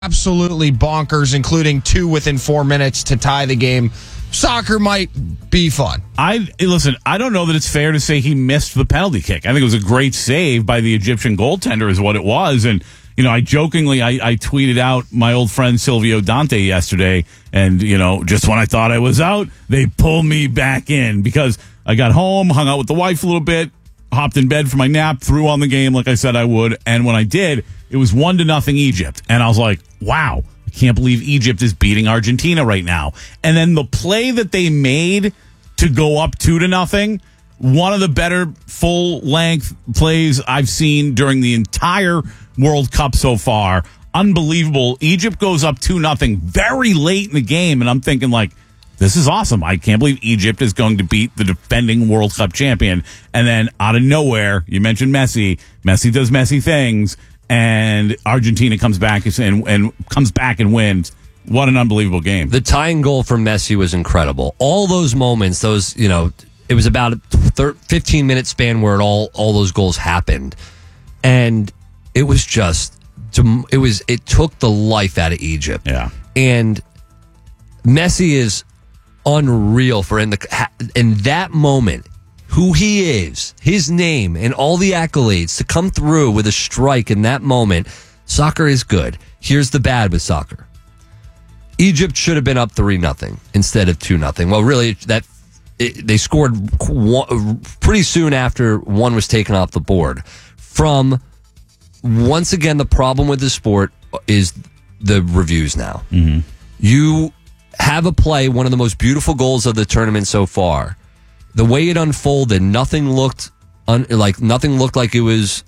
absolutely bonkers, including 2 within 4 minutes to tie the game. Soccer might be fun. Listen, I don't know that it's fair to say he missed the penalty kick. I think it was a great save by the Egyptian goaltender is what it was. And, I jokingly, I tweeted out my old friend Silvio Dante yesterday. And, just when I thought I was out, they pulled me back in because I got home, hung out with the wife a little bit, hopped in bed for my nap, threw on the game like I said I would. And when I did, it was 1-0 Egypt. And I was like, wow. Can't believe Egypt is beating Argentina right now. And then the play that they made to go up 2-0, one of the better full-length plays I've seen during the entire World Cup so far. Unbelievable. Egypt goes up 2-0 very late in the game, and I'm thinking, this is awesome. I can't believe Egypt is going to beat the defending World Cup champion. And then out of nowhere, you mentioned Messi. Messi does Messi things. And Argentina comes back and wins. What an unbelievable game. The tying goal for Messi was incredible. All those moments, it was about a 15-minute span where all those goals happened. And it was it took the life out of Egypt. Yeah. And Messi is unreal in that moment. Who he is, his name, and all the accolades to come through with a strike in that moment. Soccer is good. Here's the bad with soccer. Egypt should have been up 3-0 instead of 2-0. Well, really, they scored pretty soon after one was taken off the board. Once again, the problem with the sport is the reviews now. Mm-hmm. You have a play, one of the most beautiful goals of the tournament so far. The way it unfolded, nothing looked like it was,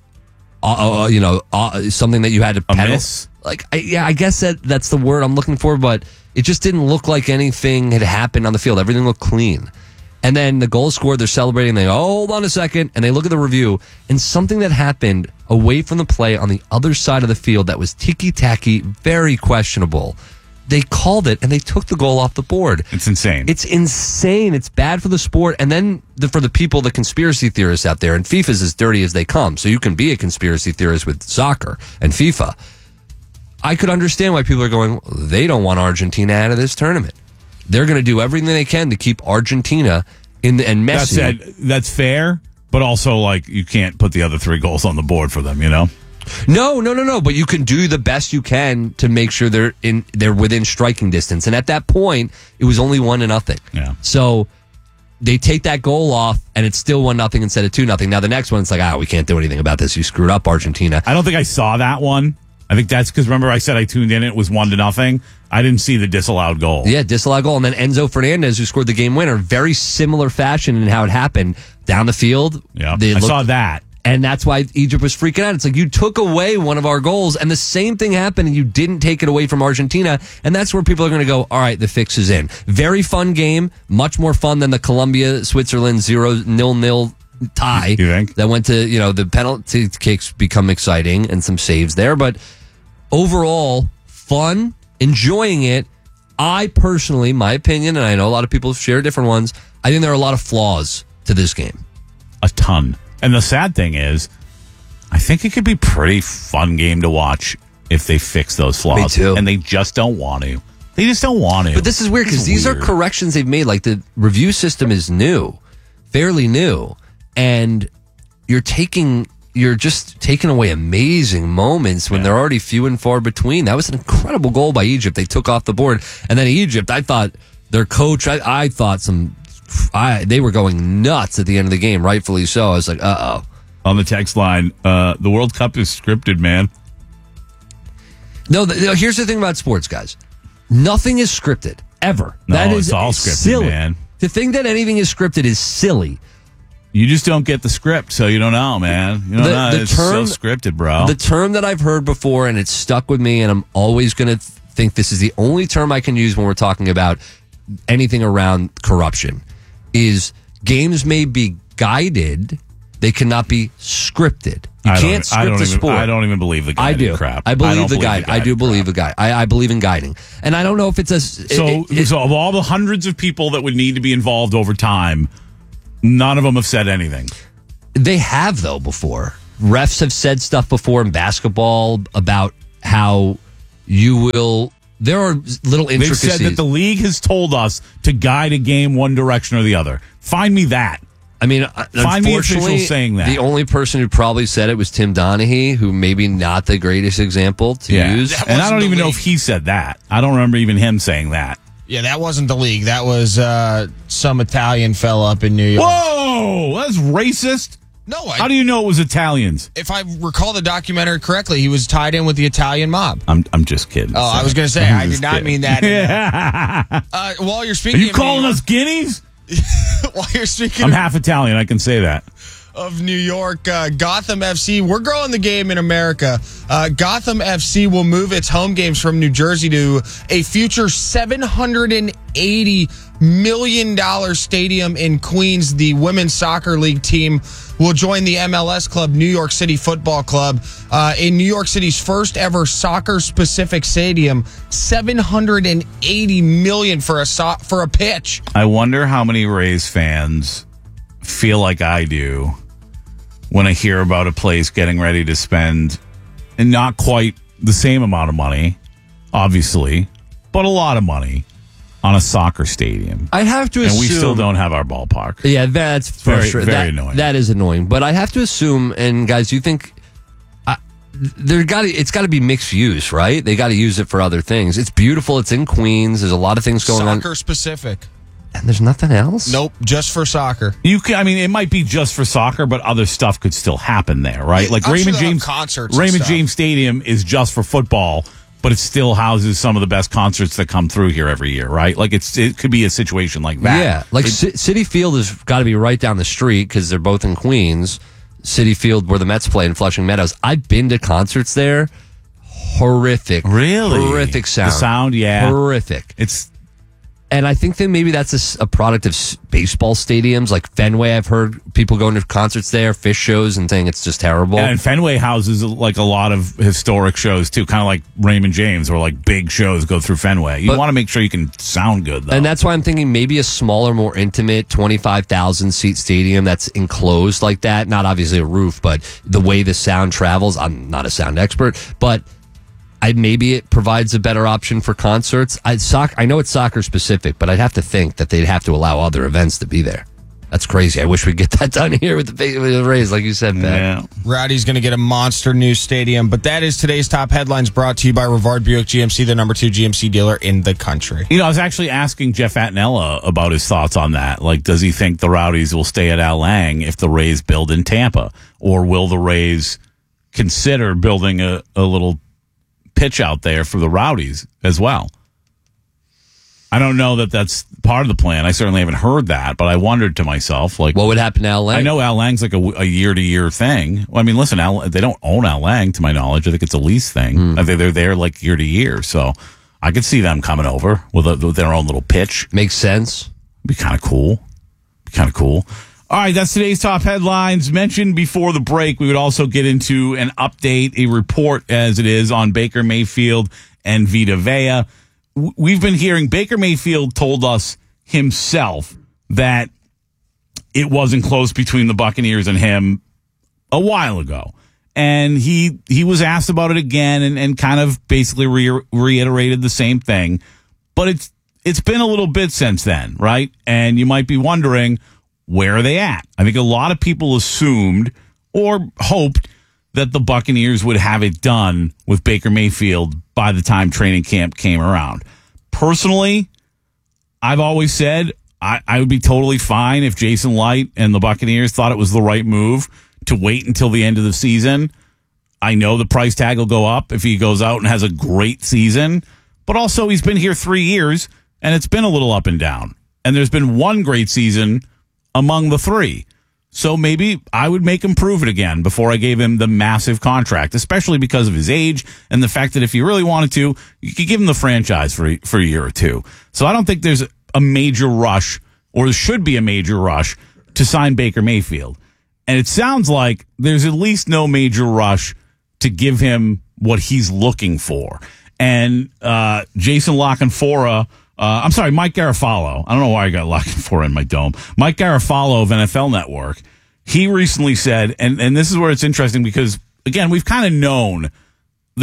something that you had to pedal. Miss? I guess that's the word I'm looking for, but it just didn't look like anything had happened on the field. Everything looked clean. And then the goal scored, they're celebrating, they go, oh, hold on a second, and they look at the review, and something that happened away from the play on the other side of the field that was ticky-tacky, very questionable. They called it, and they took the goal off the board. It's insane. It's insane. It's bad for the sport. And then for the people, the conspiracy theorists out there, and FIFA's as dirty as they come. So you can be a conspiracy theorist with soccer and FIFA. I could understand why people are going, they don't want Argentina out of this tournament. They're going to do everything they can to keep Argentina and Messi. That's fair, but also, you can't put the other 3 goals on the board for them, No. But you can do the best you can to make sure they're within striking distance. And at that point, it was only 1-0. Yeah. So they take that goal off, and it's still 1-0 instead of 2-0. Now the next one, it's we can't do anything about this. You screwed up, Argentina. I don't think I saw that one. I think that's because remember I said I tuned in. It was 1-0. I didn't see the disallowed goal. Yeah, disallowed goal, and then Enzo Fernandez, who scored the game winner, very similar fashion in how it happened down the field. Yeah, I saw that. And that's why Egypt was freaking out. It's you took away one of our goals, and the same thing happened, and you didn't take it away from Argentina. And that's where people are going to go, all right, the fix is in. Very fun game. Much more fun than the Colombia-Switzerland 0-0 tie. You think? That went to, the penalty kicks become exciting and some saves there. But overall, fun, enjoying it. I personally, my opinion, and I know a lot of people share different ones, I think there are a lot of flaws to this game. A ton. And the sad thing is, I think it could be a pretty fun game to watch if they fix those flaws. Me too. And they just don't want to. They just don't want to. But this is weird because these are corrections they've made. The review system is new, fairly new. And you're just taking away amazing moments when they're already few and far between. That was an incredible goal by Egypt. They took off the board. And then Egypt, I thought their coach, I thought they were going nuts at the end of the game, rightfully so. I was like, uh-oh. On the text line, the World Cup is scripted, man. No, here's the thing about sports, guys. Nothing is scripted, ever. No, that is it's all scripted, silly. man. To think that anything is scripted is silly. You just don't get the script, so you don't know, man. You don't know. It's so scripted, bro. The term that I've heard before, and it's stuck with me, and I'm always going to think this is the only term I can use when we're talking about anything around corruption, is games may be guided, they cannot be scripted. You can't script a sport. I don't even believe the guiding I do. crap. I believe the guide. I do believe the guide. I believe in guiding. And I don't know if it's a... So of all the hundreds of people that would need to be involved over time, none of them have said anything. They have, though, before. Refs have said stuff before in basketball about how there are little They've intricacies. said that the league has told us to guide a game one direction or the other. Find me that. I mean, Find me unfortunately, officials saying that. the only person who probably said it was Tim Donaghy, who maybe not the greatest example to use. That And I wasn't don't the even know league. if he said that. I don't remember even him saying that. Yeah, that wasn't the league. That was some Italian fella up in New York. Whoa, that's racist. No, How do you know it was Italians? if I recall the documentary correctly, he was tied in with the Italian mob. I'm just kidding. Oh, I was going to say, I'm I did just not kidding. mean that. Yeah. While you're Are speaking you of calling New us guineas? York, while you're speaking I'm half Italian. I can say that. of New York, Gotham FC, we're growing the game in America. Gotham FC will move its home games from New Jersey to a future $780 million stadium in Queens. The women's soccer league team will join the MLS club, New York City Football Club, in New York City's first ever soccer-specific stadium. $780 million for a pitch. I wonder how many Rays fans feel like I do when I hear about a place getting ready to spend, and not quite the same amount of money, obviously, but a lot of money on a soccer stadium. I'd have to And assume. we still don't have our ballpark. Yeah, that's Very- frustrating. very annoying. That is annoying. But I'd have to assume, and guys, you think it's got to be mixed use, right? They got to use it for other things. It's beautiful. It's in Queens. There's a lot of things going on. Soccer-specific. And there's nothing else? Nope, just for soccer. You can, I mean, it might be just for soccer, but other stuff could still happen there, right? Like I'm sure Raymond they'll have James concerts and Raymond stuff. James Stadium is just for football, but it still houses some of the best concerts that come through here every year, right? Like it could be a situation like that. Yeah, like City Field has got to be right down the street because they're both in Queens. City Field, where the Mets play in Flushing Meadows. I've been to concerts there. Horrific. Really? Horrific sound. The sound, yeah. Horrific. And I think that maybe that's a product of baseball stadiums like Fenway. I've heard people going to concerts there, fish shows, and saying it's just terrible. And Fenway houses like a lot of historic shows too, kind of like Raymond James, or like big shows go through Fenway. You want to make sure you can sound good, though. And that's why I'm thinking maybe a smaller, more intimate 25,000 seat stadium that's enclosed like that. Not obviously a roof, but the way the sound travels. I'm not a sound expert, but maybe it provides a better option for concerts. I know it's soccer specific, but I'd have to think that they'd have to allow other events to be there. That's crazy. I wish we'd get that done here with the Rays, like you said, Pat. Yeah. Rowdy's going to get a monster new stadium, but that is today's top headlines brought to you by Rivard Buick GMC, the number 2 GMC dealer in the country. You know, I was actually asking Jeff Attinella about his thoughts on that. Like, does he think the Rowdies will stay at Al Lang if the Rays build in Tampa? Or will the Rays consider building a little pitch out there for the Rowdies as well? I don't know that that's part of the plan. I certainly haven't heard that, but I wondered to myself, like, What would happen to Al Lang? I know Al Lang's like a year-to-year thing. Well, I mean, listen, they don't own Al Lang, to my knowledge. I think it's a lease thing. I think they're there like year to year. So I could see them coming over with their own little pitch. Makes sense. Be kind of cool. All right, that's today's top headlines. Mentioned before the break, we would also get into an update, a report as it is on Baker Mayfield and Vita Vea. We've been hearing Baker Mayfield told us himself that it wasn't close between the Buccaneers and him a while ago. And he was asked about it again and kind of basically reiterated the same thing. But it's been a little bit since then, right? And you might be wondering, where are they at? I think a lot of people assumed or hoped that the Buccaneers would have it done with Baker Mayfield by the time training camp came around. Personally, I've always said I would be totally fine if Jason Light and the Buccaneers thought it was the right move to wait until the end of the season. I know the price tag will go up if he goes out and has a great season, but also he's been here 3 years and it's been a little up and down. And there's been one great season among the 3. So maybe I would make him prove it again before I gave him the massive contract, especially because of his age and the fact that if you really wanted to, you could give him the franchise for a year or two. So I don't think there's a major rush, or there should be a major rush, to sign Baker Mayfield. And it sounds like there's at least no major rush to give him what he's looking for. And Jason Lockenfora, Mike Garafolo. I don't know why I got Lockenfora in my dome. Mike Garafolo of NFL Network, he recently said, and this is where it's interesting because, again, we've kind of known that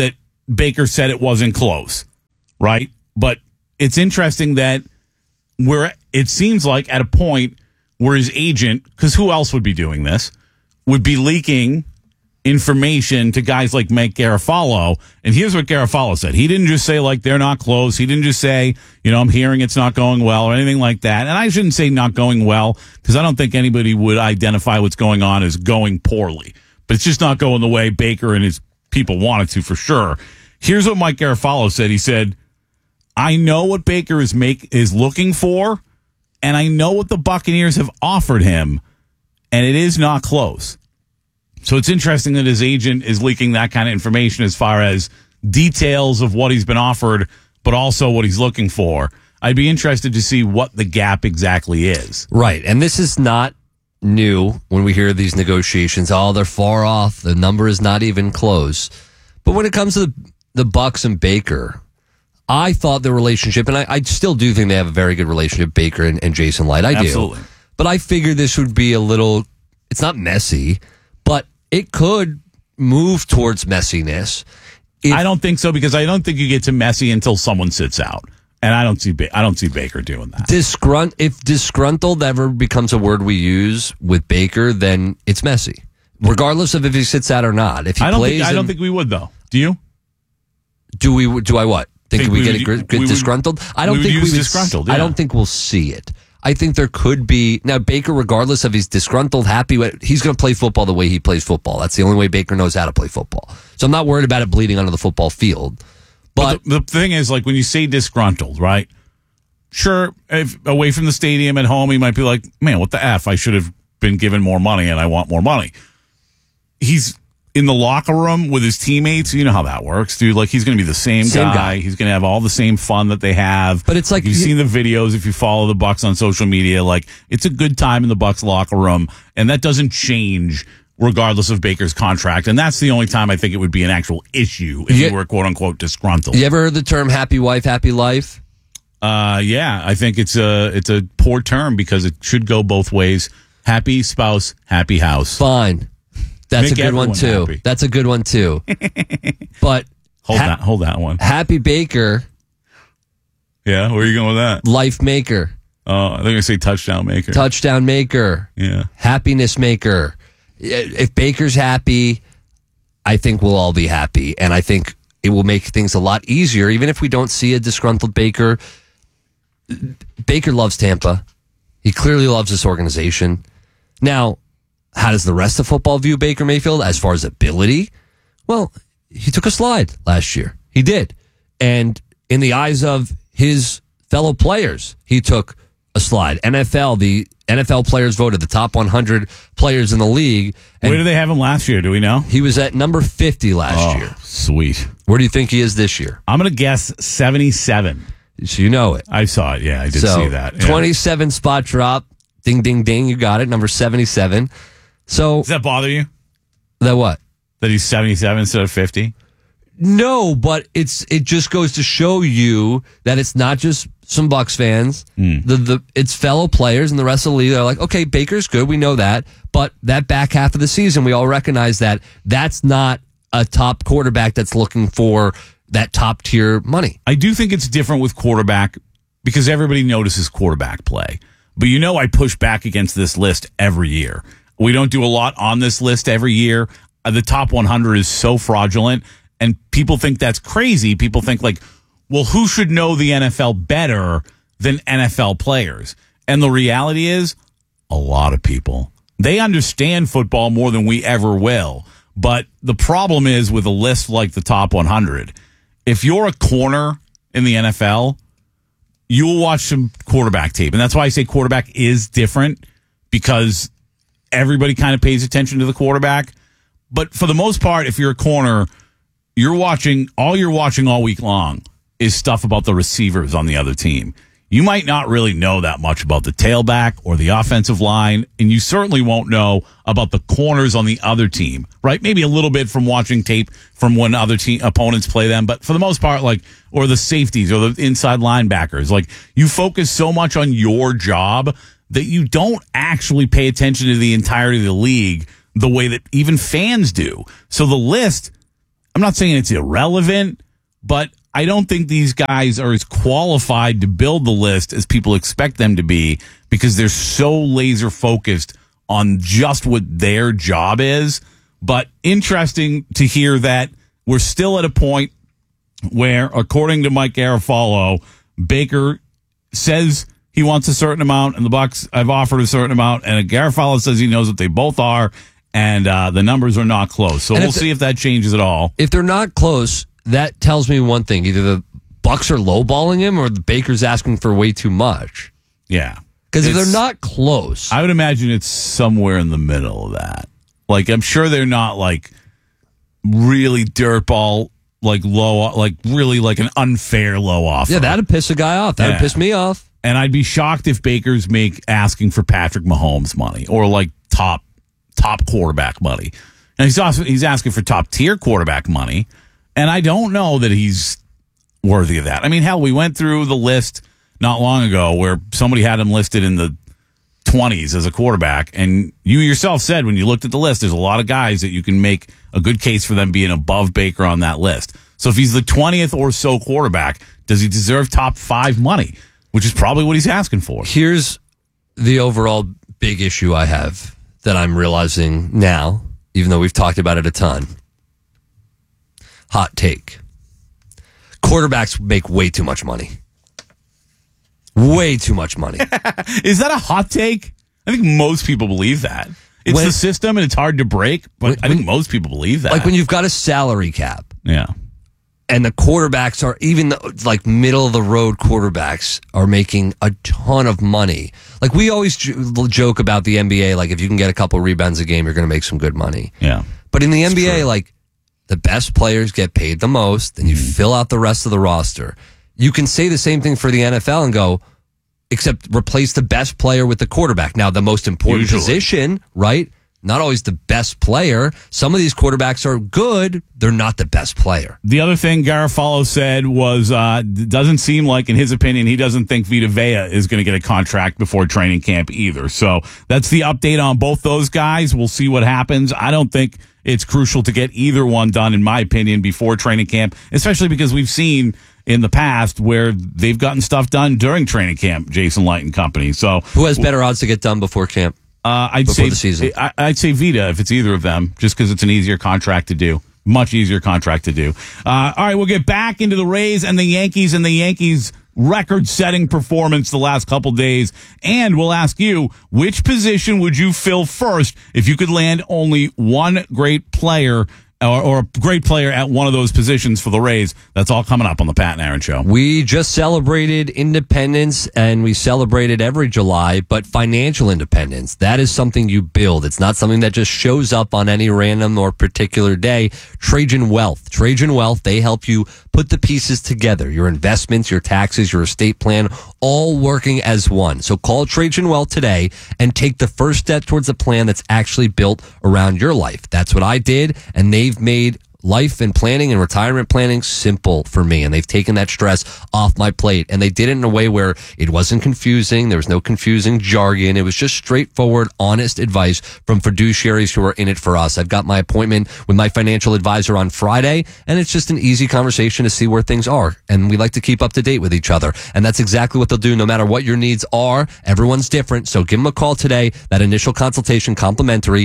Baker said it wasn't close, right? But it's interesting that it seems like at a point where his agent, because who else would be doing this, would be leaking information to guys like Mike Garafolo. And here's what Garafolo said. He didn't just say, like, they're not close. He didn't just say, I'm hearing it's not going well or anything like that. And I shouldn't say not going well because I don't think anybody would identify what's going on as going poorly. But it's just not going the way Baker and his people want it to, for sure. Here's what Mike Garafolo said. He said, I know what Baker is looking for, and I know what the Buccaneers have offered him, and it is not close. So it's interesting that his agent is leaking that kind of information as far as details of what he's been offered, but also what he's looking for. I'd be interested to see what the gap exactly is. Right. And this is not new when we hear these negotiations. Oh, they're far off. The number is not even close. But when it comes to the Bucs and Baker, I thought the relationship, and I still do think they have a very good relationship, Baker and Jason Light. I Absolutely. do. But I figured this would be a little, it's not messy, but it could move towards messiness. I don't think so, because I don't think you get to messy until someone sits out. And I don't see Baker doing that. If disgruntled ever becomes a word we use with Baker, then it's messy, regardless of if he sits out or not. If he I don't think we would, though. Do you? Do I what? Think we get disgruntled? I don't think we would. Disgruntled. Yeah. I don't think we'll see it. I think there could be now Baker, regardless of he's disgruntled, happy, he's going to play football the way he plays football. That's the only way Baker knows how to play football. So I'm not worried about it bleeding onto the football field. But the thing is, like, when you say disgruntled, right? Sure, if away from the stadium at home, he might be like, man, what the F? I should have been given more money and I want more money. He's in the locker room with his teammates. You know how that works, dude. Like, he's going to be the same guy. He's going to have all the same fun that they have. But it's like, you've seen the videos if you follow the Bucs on social media. Like, it's a good time in the Bucs locker room, and that doesn't change regardless of Baker's contract. And that's the only time I think it would be an actual issue if you were quote unquote disgruntled. You ever heard the term happy wife, happy life? Yeah, I think it's a poor term because it should go both ways. Happy spouse, happy house. Fine. That's a good one too. Happy. That's a good one too. But hold that one. Happy Baker. Yeah, where are you going with that? Life maker. Oh, I think I say touchdown maker. Touchdown maker. Yeah. Happiness maker. If Baker's happy, I think we'll all be happy, and I think it will make things a lot easier, even if we don't see a disgruntled Baker. Baker loves Tampa. He clearly loves this organization. Now, how does the rest of football view Baker Mayfield as far as ability? Well, he took a slide last year. He did. And in the eyes of his fellow players, he took a slide. The NFL players voted the top 100 players in the league. Where did they have him last year? Do we know? He was at number 50 last year. Sweet. Where do you think he is this year? I'm going to guess 77. So you know it. I saw it. Yeah, I did see that. Yeah. 27 spot drop. Ding, ding, ding. You got it. Number 77. So does that bother you? That what? That he's 77 instead of 50? No, but it just goes to show you that it's not just some Bucs fans. It's fellow players and the rest of the league. They're like, okay, Baker's good. We know that. But that back half of the season, we all recognize that that's not a top quarterback that's looking for that top tier money. I do think it's different with quarterback because everybody notices quarterback play. But I push back against this list every year. We don't do a lot on this list every year. The top 100 is so fraudulent, and people think that's crazy. People think like, well, who should know the NFL better than NFL players? And the reality is, a lot of people. They understand football more than we ever will. But the problem is with a list like the top 100, if you're a corner in the NFL, you will watch some quarterback tape. And that's why I say quarterback is different, because everybody kind of pays attention to the quarterback. But for the most part, if you're a corner, you're watching all week long is stuff about the receivers on the other team. You might not really know that much about the tailback or the offensive line, and you certainly won't know about the corners on the other team, right? Maybe a little bit from watching tape from when other opponents play them, but for the most part, or the safeties or the inside linebackers, you focus so much on your job that you don't actually pay attention to the entirety of the league the way that even fans do. So the list, I'm not saying it's irrelevant, but I don't think these guys are as qualified to build the list as people expect them to be because they're so laser focused on just what their job is. But interesting to hear that we're still at a point where, according to Mike Garafolo, Baker says he wants a certain amount and the Bucs have offered a certain amount, and Garafolo says he knows what they both are, and the numbers are not close. So we'll see if that changes at all. If they're not close, that tells me one thing. Either the Bucs are lowballing him or the Baker's asking for way too much. Yeah. Because if they're not close, I would imagine it's somewhere in the middle of that. Like, I'm sure they're not like really dirtball, like low, like really like an unfair low offer. yeah, that'd piss a guy off. That'd piss me off. And I'd be shocked if Baker's asking for Patrick Mahomes money or like top quarterback money. And he's asking for top tier quarterback money. And I don't know that he's worthy of that. I mean, hell, we went through the list not long ago where somebody had him listed in the 20s as a quarterback. And you yourself said when you looked at the list, there's a lot of guys that you can make a good case for them being above Baker on that list. So if he's the 20th or so quarterback, does he deserve top 5 money? Which is probably what he's asking for. Here's the overall big issue I have that I'm realizing now, even though we've talked about it a ton. Hot take. Quarterbacks make way too much money. Way too much money. Is that a hot take? I think most people believe that. It's the system and it's hard to break, but I think most people believe that. Like when you've got a salary cap. Yeah. And the quarterbacks are, even like middle of the road quarterbacks are making a ton of money. Like we always joke about the NBA, like if you can get a couple rebounds a game, you're going to make some good money. Yeah. But in the NBA, like the best players get paid the most and you fill out the rest of the roster. You can say the same thing for the NFL and go, except replace the best player with the quarterback. Now, the most important position, right? Not always the best player. Some of these quarterbacks are good. They're not the best player. The other thing Garafolo said was, doesn't seem like, in his opinion, he doesn't think Vita Vea is going to get a contract before training camp either. So that's the update on both those guys. We'll see what happens. I don't think it's crucial to get either one done, in my opinion, before training camp, especially because we've seen in the past where they've gotten stuff done during training camp, Jason Light and company. So who has better odds to get done before camp? I'd say Vita if it's either of them, just because it's an easier contract to do. Much easier contract to do. All right, we'll get back into the Rays and the Yankees record-setting performance the last couple days. And we'll ask you, which position would you fill first if you could land only one great player or a great player at one of those positions for the Rays? That's all coming up on the Pat and Aaron Show. We just celebrated independence, and we celebrate it every July, but financial independence, that is something you build. It's not something that just shows up on any random or particular day. Trajan Wealth, they help you put the pieces together. Your investments, your taxes, your estate plan, all working as one. So call Trajan Wealth today and take the first step towards a plan that's actually built around your life. That's what I did, and they've made life and planning and retirement planning simple for me, and they've taken that stress off my plate, and they did it in a way where it wasn't confusing. There was no confusing jargon. It was just straightforward, honest advice from fiduciaries who are in it for us. I've got my appointment with my financial advisor on Friday, and it's just an easy conversation to see where things are, and we like to keep up to date with each other, and that's exactly what they'll do no matter what your needs are. Everyone's different, so give them a call today. That initial consultation, complimentary,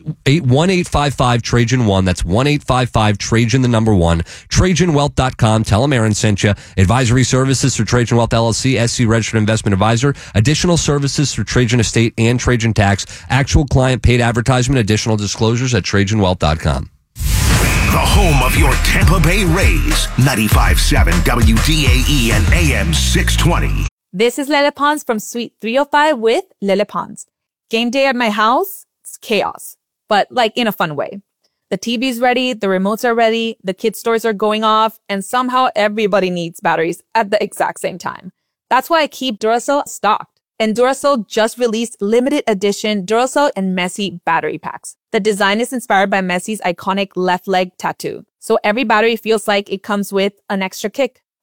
1-855-TRAJAN-1. That's 1-855-TRAJAN, the number 1, TrajanWealth.com. Tell them Aaron sent you. Advisory services through Trajan Wealth LLC, SC Registered Investment Advisor. Additional services through Trajan Estate and Trajan Tax. Actual client paid advertisement. Additional disclosures at TrajanWealth.com. The home of your Tampa Bay Rays, 95.7 WDAE and AM 620. This is Lele Pons from Suite 305 with Lele Pons. Game day at my house, it's chaos, but like in a fun way. The TV's ready, the remotes are ready, the kids' stores are going off, and somehow everybody needs batteries at the exact same time. That's why I keep Duracell stocked. And Duracell just released limited edition Duracell and Messi battery packs. The design is inspired by Messi's iconic left leg tattoo. So every battery feels like it comes with an extra kick.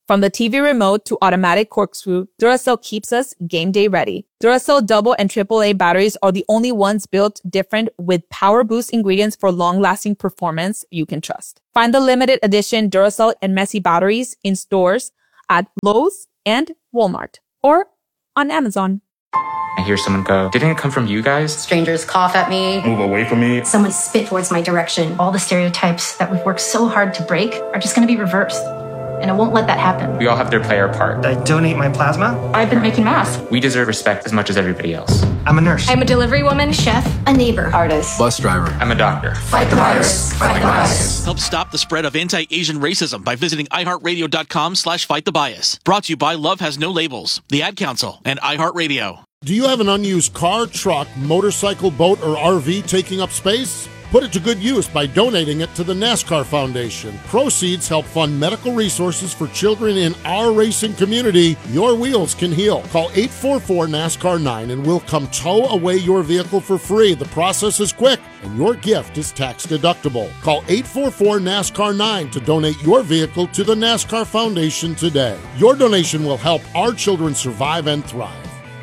From the TV remote to automatic corkscrew, Duracell keeps us game day ready. Duracell double and AAA batteries are the only ones built different with power boost ingredients for long-lasting performance you can trust. Find the limited edition Duracell and Messi batteries in stores at Lowe's and Walmart or on Amazon. I hear someone go, "Didn't it come from you guys?" Strangers cough at me. Move away from me. Someone spit towards my direction. All the stereotypes that we've worked so hard to break are just going to be reversed. And I won't let that happen. We all have to play our part. I donate my plasma. I've been making masks. We deserve respect as much as everybody else. I'm a nurse. I'm a delivery woman, chef, a neighbor, artist, bus driver. I'm a doctor. Fight the virus. Fight the bias. Help stop the spread of anti-Asian racism by visiting iHeartRadio.com/fightthebias. Brought to you by Love Has No Labels, the Ad Council, and iHeartRadio. Do you have an unused car, truck, motorcycle, boat, or RV taking up space? Put it to good use by donating it to the NASCAR Foundation. Proceeds help fund medical resources for children in our racing community. Your wheels can heal. Call 844-NASCAR-9 and we'll come tow away your vehicle for free. The process is quick and your gift is tax deductible. Call 844-NASCAR-9 to donate your vehicle to the NASCAR Foundation today. Your donation will help our children survive and thrive.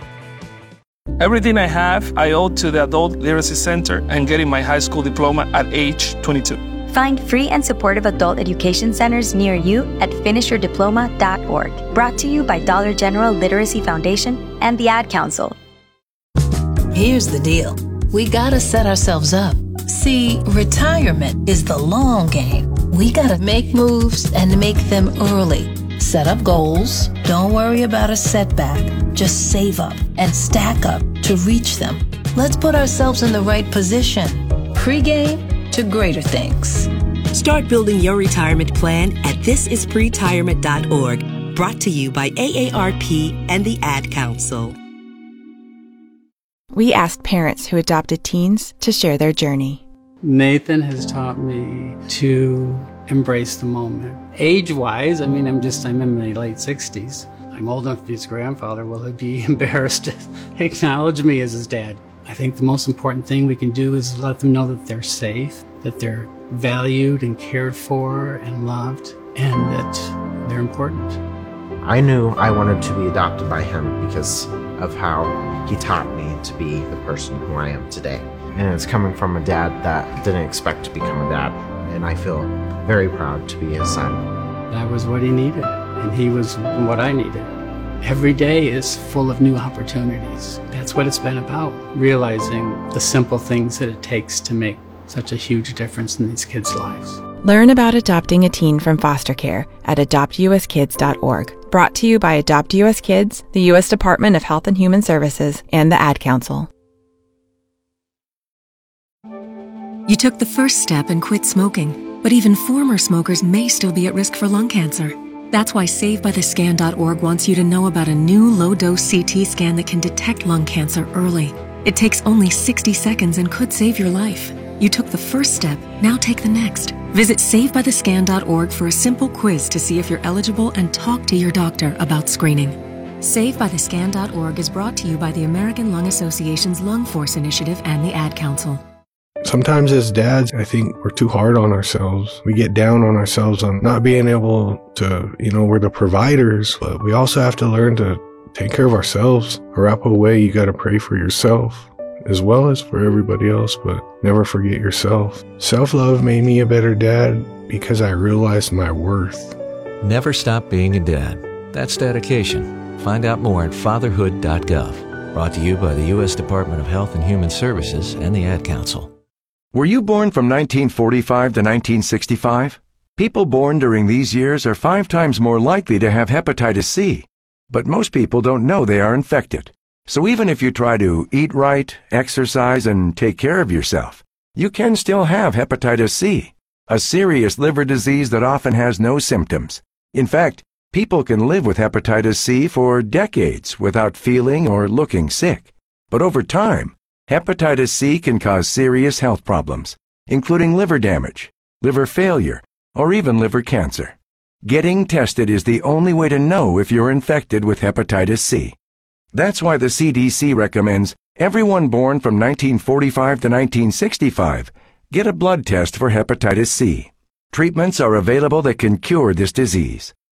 Everything I have, I owe to the Adult Literacy Center and getting my high school diploma at age 22. Find free and supportive adult education centers near you at finishyourdiploma.org. Brought to you by Dollar General Literacy Foundation and the Ad Council. Here's the deal. We gotta set ourselves up. See, retirement is the long game. We gotta make moves and make them early. Set up goals. Don't worry about a setback. Just save up and stack up to reach them. Let's put ourselves in the right position. Pre-game to greater things. Start building your retirement plan at thisispretirement.org. Brought to you by AARP and the Ad Council. We asked parents who adopted teens to share their journey. Nathan has taught me to embrace the moment. Age-wise, I'm in my late 60s. I'm old enough to be his grandfather. Will he be embarrassed to acknowledge me as his dad? I think the most important thing we can do is let them know that they're safe, that they're valued and cared for and loved, and that they're important. I knew I wanted to be adopted by him because of how he taught me to be the person who I am today. And it's coming from a dad that didn't expect to become a dad, and I feel very proud to be his son. That was what he needed, and he was what I needed. Every day is full of new opportunities. That's what it's been about, realizing the simple things that it takes to make such a huge difference in these kids' lives. Learn about adopting a teen from foster care at adoptuskids.org. Brought to you by Adopt U.S. Kids, the U.S. Department of Health and Human Services, and the Ad Council. You took the first step and quit smoking, but even former smokers may still be at risk for lung cancer. That's why SaveByTheScan.org wants you to know about a new low-dose CT scan that can detect lung cancer early. It takes only 60 seconds and could save your life. You took the first step, now take the next. Visit SaveByTheScan.org for a simple quiz to see if you're eligible and talk to your doctor about screening. SaveByTheScan.org is brought to you by the American Lung Association's Lung Force Initiative and the Ad Council. Sometimes as dads, I think we're too hard on ourselves. We get down on ourselves on not being able to, we're the providers, but we also have to learn to take care of ourselves. Arapaho way, you got to pray for yourself as well as for everybody else, but never forget yourself. Self-love made me a better dad because I realized my worth. Never stop being a dad. That's dedication. Find out more at fatherhood.gov. Brought to you by the U.S. Department of Health and Human Services and the Ad Council. Were you born from 1945 to 1965? People born during these years are 5 times more likely to have hepatitis C. But most people don't know they are infected. So even if you try to eat right, exercise, and take care of yourself, you can still have hepatitis C, a serious liver disease that often has no symptoms. In fact, people can live with hepatitis C for decades without feeling or looking sick. But over time, hepatitis C can cause serious health problems, including liver damage, liver failure, or even liver cancer. Getting tested is the only way to know if you're infected with hepatitis C. That's why the CDC recommends everyone born from 1945 to 1965 get a blood test for hepatitis C. Treatments are available that can cure this disease.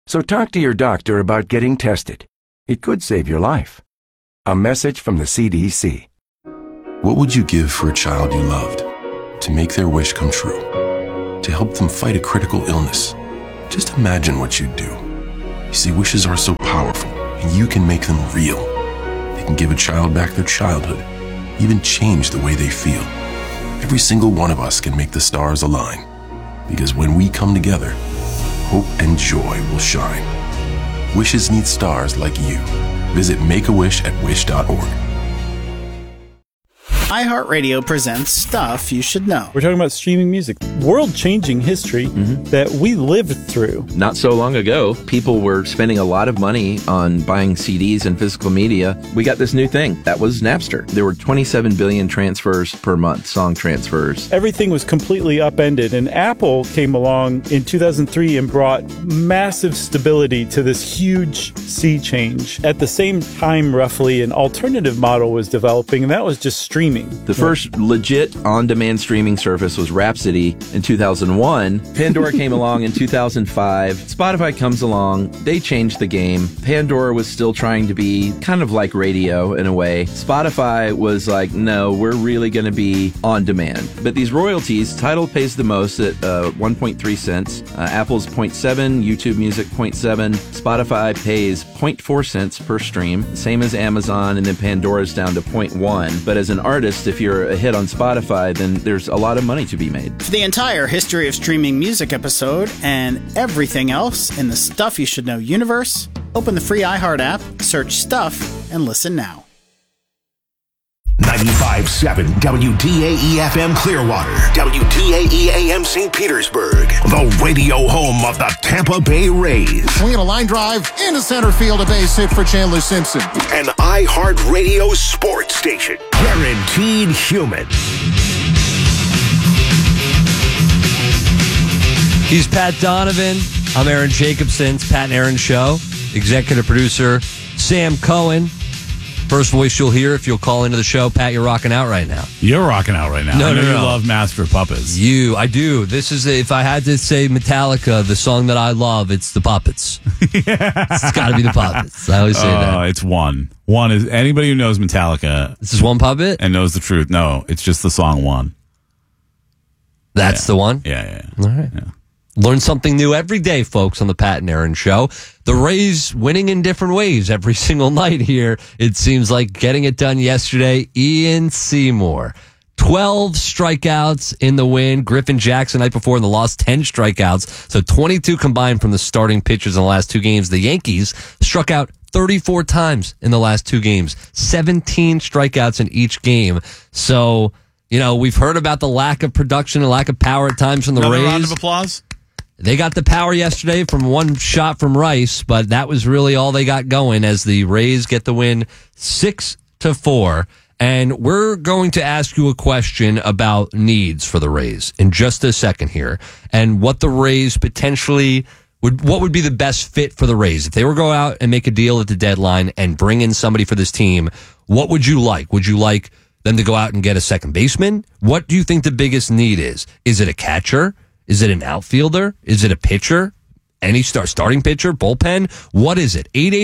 So talk to your doctor about getting tested. It could save your life. A message from the CDC. What would you give for a child you loved? To make their wish come true? To help them fight a critical illness? Just imagine what you'd do. You see, wishes are so powerful, and you can make them real. They can give a child back their childhood, even change the way they feel. Every single one of us can make the stars align. Because when we come together, hope and joy will shine. Wishes need stars like you. Visit makeawish@wish.org. iHeartRadio presents Stuff You Should Know. We're talking about streaming music, world-changing history that we lived through. Not so long ago, people were spending a lot of money on buying CDs and physical media. We got this new thing. That was Napster. There were 27 billion transfers per month, song transfers. Everything was completely upended, and Apple came along in 2003 and brought massive stability to this huge sea change. At the same time, roughly, an alternative model was developing, and that was just streaming. The first legit on-demand streaming service was Rhapsody in 2001. Pandora came along in 2005. Spotify comes along. They changed the game. Pandora was still trying to be kind of like radio in a way. Spotify was like, no, we're really going to be on demand. But these royalties, Tidal pays the most at 1.3 cents. Apple's 0.7, YouTube Music 0.7. Spotify pays 0.4 cents per stream, same as Amazon, and then Pandora's down to 0.1. But as an artist, if you're a hit on Spotify, then there's a lot of money to be made. For the entire history of streaming music episode and everything else in the Stuff You Should Know universe, open the free iHeart app, search Stuff, and listen now. 95.7 WDAE-FM Clearwater, WDAE-AM St. Petersburg, the radio home of the Tampa Bay Rays. Swinging a line drive into center field, a base hit for Chandler Simpson. An iHeart Radio sports station, guaranteed human. He's Pat Donovan. I'm Aaron Jacobson. It's Pat and Aaron Show. Executive producer Sam Cohen. First voice you'll hear if you'll call into the show. Pat, you're rocking out right now. You're rocking out right now. No, I know no. you love Master of Puppets. I do. This is, if I had to say Metallica, the song that I love, it's the Puppets. It's got to be the Puppets. I always say that. It's one. One is, anybody who knows Metallica. This is one puppet? And knows the truth. No, it's just the song One. That's the one? Yeah. All right. Yeah. Learn something new every day, folks, on the Pat and Aaron Show. The Rays winning in different ways every single night here. It seems like getting it done yesterday. Ian Seymour, 12 strikeouts in the win. Griffin Jackson night before in the loss, 10 strikeouts. So 22 combined from the starting pitchers in the last two games. The Yankees struck out 34 times in the last two games, 17 strikeouts in each game. So, we've heard about the lack of production and lack of power at times from the Rays. Another round of applause. They got the power yesterday from one shot from Rice, but that was really all they got going as the Rays get the win 6-4. And we're going to ask you a question about needs for the Rays in just a second here, and what the Rays potentially what would be the best fit for the Rays if they were to go out and make a deal at the deadline and bring in somebody for this team. What would you like? Would you like them to go out and get a second baseman? What do you think the biggest need is? Is it a catcher? Is it an outfielder? Is it a pitcher? Any starting pitcher? Bullpen? What is it?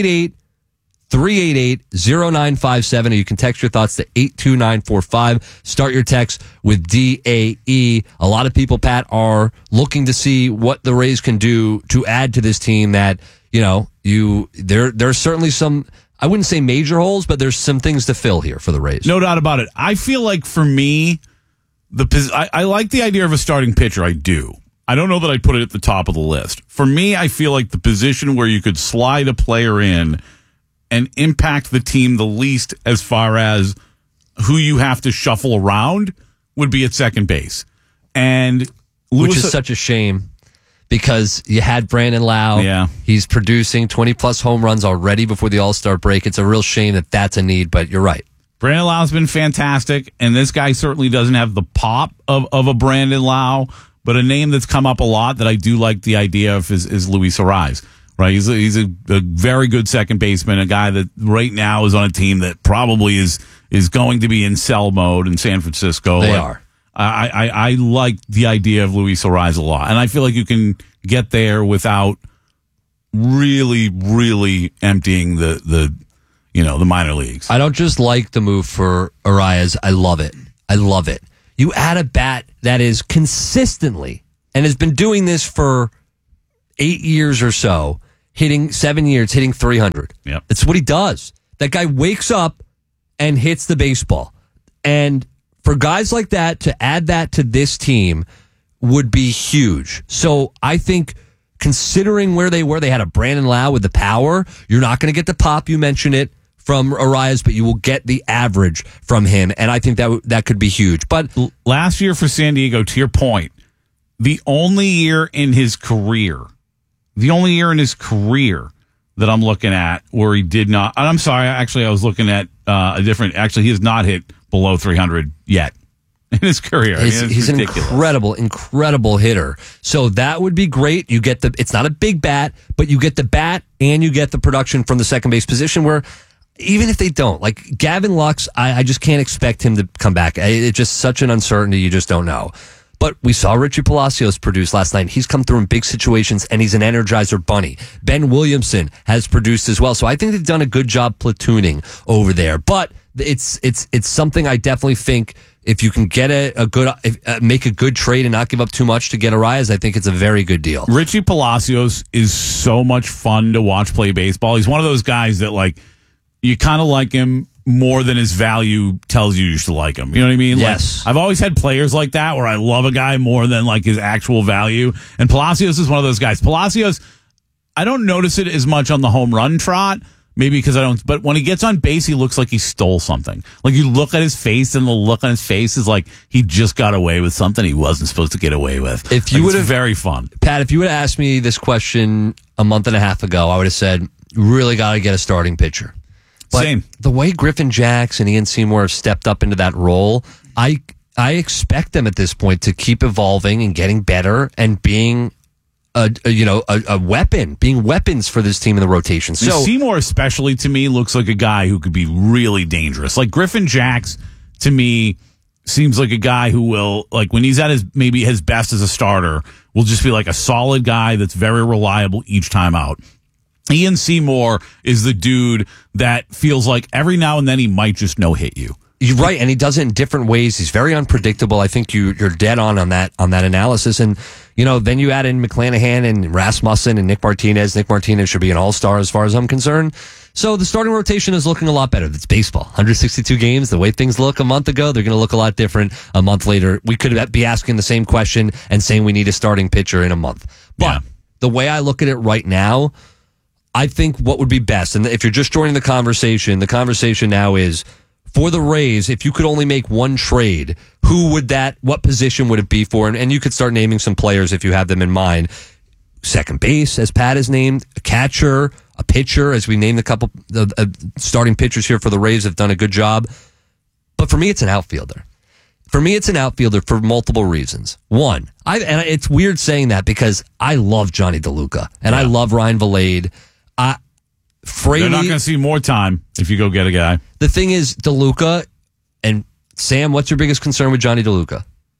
888-388-0957. Or you can text your thoughts to 82945. Start your text with DAE. A lot of people, Pat, are looking to see what the Rays can do to add to this team that, there's certainly some, I wouldn't say major holes, but there's some things to fill here for the Rays. No doubt about it. I feel like for me, I like the idea of a starting pitcher. I do. I don't know that I'd put it at the top of the list. For me, I feel like the position where you could slide a player in and impact the team the least as far as who you have to shuffle around would be at second base. Which is such a shame because you had Brandon Lau. Yeah. He's producing 20-plus home runs already before the All-Star break. It's a real shame that that's a need, but you're right. Brandon Lau's been fantastic, and this guy certainly doesn't have the pop of a Brandon Lau, but a name that's come up a lot that I do like the idea of is Luis Arraez. Right, he's a very good second baseman, a guy that right now is on a team that probably is going to be in sell mode in San Francisco. They are. I like the idea of Luis Arraez a lot, and I feel like you can get there without really, really emptying the minor leagues. I don't just like the move for Arias. I love it. I love it. You add a bat that is consistently, and has been doing this for 8 years or so, hitting 7 years, hitting 300. Yep. It's what he does. That guy wakes up and hits the baseball. And for guys like that to add that to this team would be huge. So I think considering where they were, they had a Brandon Lau with the power. You're not going to get the pop, you mentioned it, from Arias, but you will get the average from him. And I think that could be huge. But last year for San Diego, to your point, the only year in his career that I'm looking at where he did not, and I'm sorry, actually I was looking at he has not hit below 300 yet in his career. He's an incredible hitter. So that would be great. You get it's not a big bat, but you get the bat and you get the production from the second base position where even if they don't, like Gavin Lux, I just can't expect him to come back. It's just such an uncertainty. You just don't know. But we saw Richie Palacios produce last night. He's come through in big situations, and he's an energizer bunny. Ben Williamson has produced as well. So I think they've done a good job platooning over there. But it's something I definitely think if you can get make a good trade and not give up too much to get Arias, I think it's a very good deal. Richie Palacios is so much fun to watch play baseball. He's one of those guys that you kind of like him more than his value tells you should like him. You know what I mean? Yes. I've always had players like that where I love a guy more than his actual value. And Palacios is one of those guys. Palacios, I don't notice it as much on the home run trot, maybe because I don't, but when he gets on base, he looks like he stole something. Like you look at his face and the look on his face is like he just got away with something he wasn't supposed to get away with. If you would have, very fun. Pat, if you would have asked me this question a month and a half ago, I would have said, really got to get a starting pitcher. But Same. The way Griffin Jacks and Ian Seymour have stepped up into that role, I expect them at this point to keep evolving and getting better and being a weapon, being weapons for this team in the rotation. So Seymour especially to me looks like a guy who could be really dangerous. Like Griffin Jacks to me seems like a guy who will, when he's at his best as a starter, will just be like a solid guy that's very reliable each time out. Ian Seymour is the dude that feels like every now and then he might just no-hit you. You're right, and he does it in different ways. He's very unpredictable. I think you're dead on that analysis. And then you add in McClanahan and Rasmussen and Nick Martinez. Nick Martinez should be an all-star as far as I'm concerned. So the starting rotation is looking a lot better. It's baseball. 162 games. The way things look a month ago, they're going to look a lot different a month later. We could be asking the same question and saying we need a starting pitcher in a month. But the way I look at it right now, I think what would be best, and if you're just joining the conversation now is, for the Rays, if you could only make one trade, what position would it be for? And you could start naming some players if you have them in mind. Second base, as Pat has named, a catcher, a pitcher, as we named a couple of starting pitchers here for the Rays have done a good job. But for me, it's an outfielder. For me, it's an outfielder for multiple reasons. One, and it's weird saying that because I love Johnny DeLuca, and I love Ryan Vilade. Fraley, they're not going to see more time if you go get a guy. The thing is, DeLuca and Sam, what's your biggest concern with Johnny DeLuca?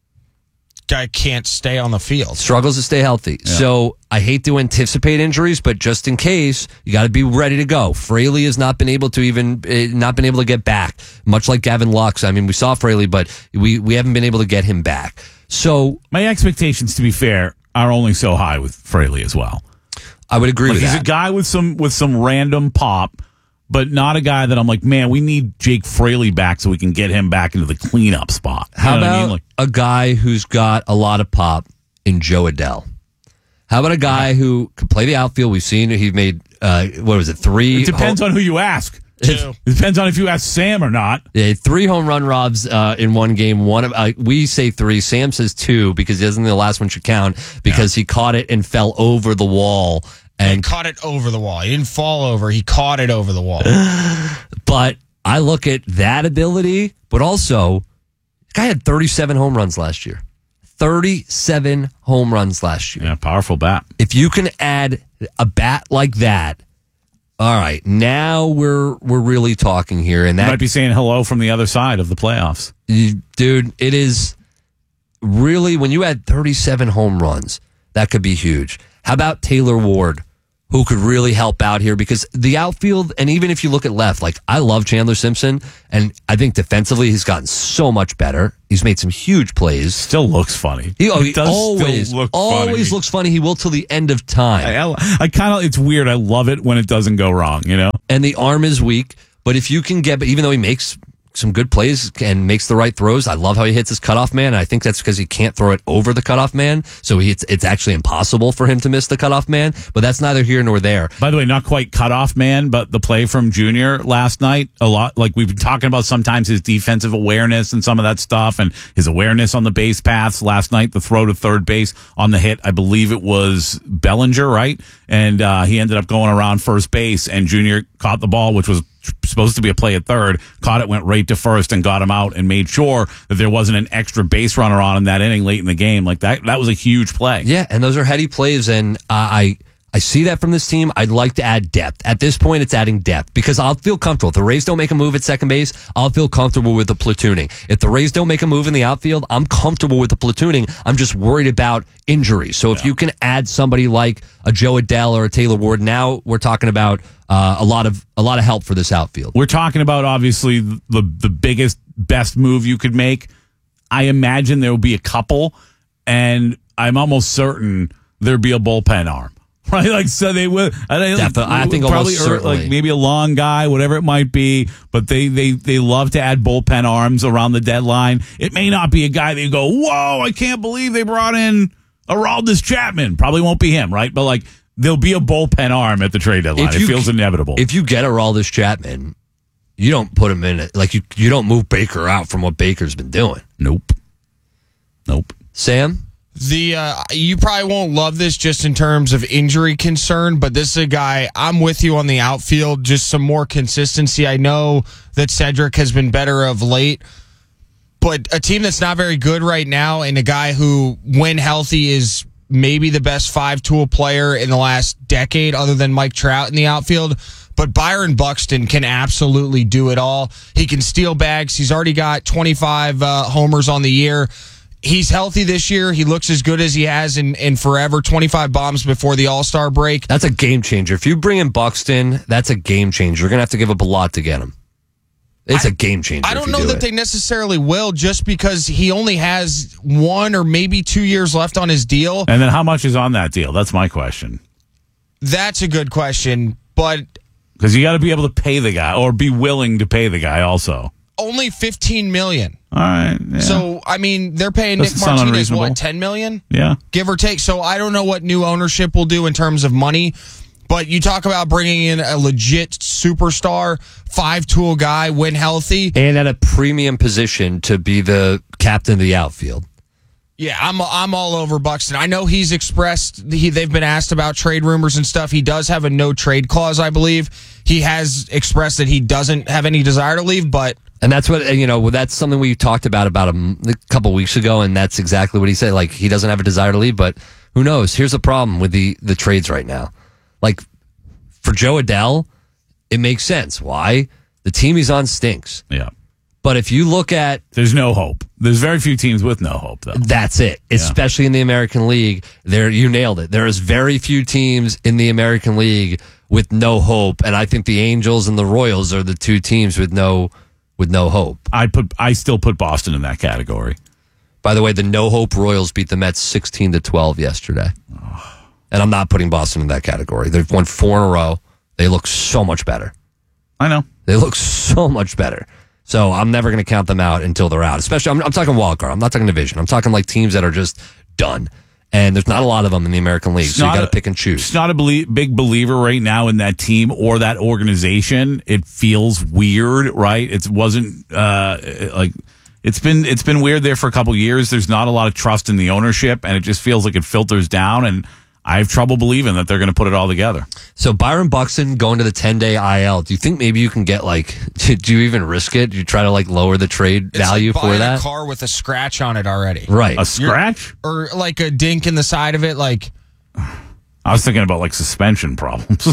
Guy can't stay on the field. Struggles to stay healthy. Yeah. So I hate to anticipate injuries, but just in case, you got to be ready to go. Fraley has not been able to get back, much like Gavin Lux. I mean, we saw Fraley, but we haven't been able to get him back. So my expectations, to be fair, are only so high with Fraley as well. I would agree with that. He's a guy with some random pop, but not a guy that I'm like, man, we need Jake Fraley back so we can get him back into the cleanup spot. How about a guy who's got a lot of pop in Joe Adell? How about a guy who could play the outfield? We've seen he made, 3? It depends on who you ask. It depends on if you ask Sam or not. Yeah, 3 home run robs in one game. We say 3. Sam says 2 because he doesn't think the last one should count because he caught it and fell over the wall. And caught it over the wall. He didn't fall over. He caught it over the wall. But I look at that ability, but also, the guy had 37 home runs last year. 37 home runs last year. Yeah, powerful bat. If you can add a bat like that, all right, now we're really talking here. And that you might be saying hello from the other side of the playoffs. Dude, it is really, when you add 37 home runs, that could be huge. How about Taylor Ward, who could really help out here, because the outfield, and even if you look at left, like I love Chandler Simpson, and I think defensively he's gotten so much better. He's made some huge plays. Still looks funny. He does always still look always funny. looks funny. He will till the end of time. I kind of, it's weird. I love it when it doesn't go wrong, you know? And the arm is weak, but if you can get, even though he makes some good plays and makes the right throws, I love how he hits his cutoff man. And I think that's because he can't throw it over the cutoff man. So it's actually impossible for him to miss the cutoff man, but that's neither here nor there. By the way, not quite cutoff man, but the play from Junior last night, a lot, like we've been talking about sometimes his defensive awareness and some of that stuff and his awareness on the base paths. Last night, the throw to third base on the hit, I believe it was Bellinger, right? And he ended up going around first base, and Junior caught the ball, which was supposed to be a play at third, caught it, went right to first, and got him out, and made sure that there wasn't an extra base runner on in that inning late in the game. Like that was a huge play. Yeah, and those are heady plays, and I see that from this team. I'd like to add depth. At this point, it's adding depth because I'll feel comfortable. If the Rays don't make a move at second base, I'll feel comfortable with the platooning. If the Rays don't make a move in the outfield, I'm comfortable with the platooning. I'm just worried about injuries. So if you can add somebody like a Joe Adell or a Taylor Ward, now we're talking about a lot of help for this outfield. We're talking about obviously the biggest, best move you could make. I imagine there will be a couple, and I'm almost certain there'd be a bullpen arm. Right, like so they will. I think probably almost certainly. like maybe a long guy, whatever it might be. But they love to add bullpen arms around the deadline. It may not be a guy that you go, whoa, I can't believe they brought in Aroldis Chapman. Probably won't be him, right? But like there'll be a bullpen arm at the trade deadline. It feels inevitable. If you get Aroldis Chapman, you don't put him in it. Like you don't move Baker out from what Baker's been doing. Nope. Sam? You probably won't love this just in terms of injury concern, but this is a guy, I'm with you on the outfield, just some more consistency. I know that Cedric has been better of late, but a team that's not very good right now, and a guy who, when healthy, is maybe the best five-tool player in the last decade other than Mike Trout in the outfield. But Byron Buxton can absolutely do it all. He can steal bags. He's already got 25 homers on the year. He's healthy this year. He looks as good as he has in forever. 25 bombs before the All-Star break. That's a game changer. If you bring in Buxton, that's a game changer. You're going to have to give up a lot to get him. It's a game changer. I don't know that they necessarily will, just because he only has 1 or maybe 2 years left on his deal. And then how much is on that deal? That's my question. That's a good question, but because you got to be able to pay the guy or be willing to pay the guy also. Only $15 million. All right. Yeah. So, I mean, they're paying Nick Martinez, what, $10 million? Yeah. Give or take. So, I don't know what new ownership will do in terms of money, but you talk about bringing in a legit superstar, five-tool guy, when healthy. And at a premium position to be the captain of the outfield. Yeah, I'm all over Buxton. I know he's expressed, they've been asked about trade rumors and stuff. He does have a no-trade clause, I believe. He has expressed that he doesn't have any desire to leave, but... And that's what, that's something we talked about a couple weeks ago, and that's exactly what he said. Like, he doesn't have a desire to leave, but who knows? Here's the problem with the trades right now. Like, for Joe Adell, it makes sense. Why? The team he's on stinks. Yeah. But if you look at... There's no hope. There's very few teams with no hope, though. That's it. Yeah. Especially in the American League. You nailed it. There is very few teams in the American League with no hope, and I think the Angels and the Royals are the two teams with no hope. I still put Boston in that category. By the way, the no hope Royals beat the Mets 16-12 yesterday. And I'm not putting Boston in that category. They've won 4 in a row. They look so much better. I know. They look so much better. So I'm never going to count them out until they're out. Especially, I'm talking wild card. I'm not talking division. I'm talking like teams that are just done. And there's not a lot of them in the American League, so you got to pick and choose. It's not a big believer right now in that team or that organization. It feels weird, right? It wasn't like it's been weird there for a couple years. There's not a lot of trust in the ownership, and it just feels like it filters down. And I have trouble believing that they're going to put it all together. So Byron Buxton going to the 10-day IL. Do you think maybe you can get do you even risk it? Do you try to lower the trade value like for that? A car with a scratch on it already. Right. A scratch? Or like a dink in the side of it. I was thinking about suspension problems.